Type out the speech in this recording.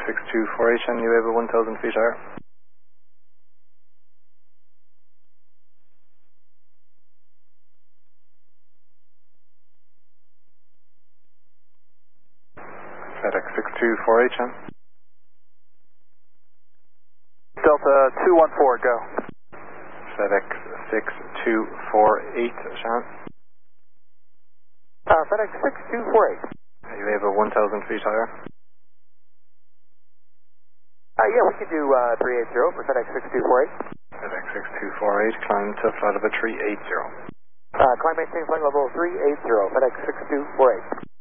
6248 and you have a 1000 feet higher. FedEx 6248 and Delta 214, go. FedEx 6248, Sean. FedEx 6248. You have a 1000 feet higher. Yeah, we could do 380 for FedEx 6248. FedEx 6248, climb to flight level 380. Climb maintain flight level 380, FedEx 6248.